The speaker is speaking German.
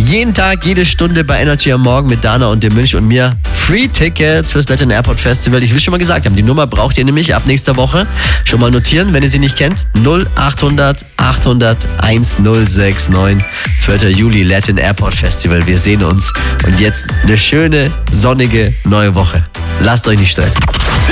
Jeden Tag, jede Stunde bei Energy am Morgen mit Dana und dem Milch und mir. Free Tickets fürs Latin Airport Festival. Ich will schon mal gesagt haben, die Nummer braucht ihr nämlich ab nächster Woche. Schon mal notieren, wenn ihr sie nicht kennt. 0800 800 1069. 4. Juli Latin Airport Festival. Wir sehen uns. Und jetzt eine schöne, sonnige neue Woche. Lasst euch nicht stressen.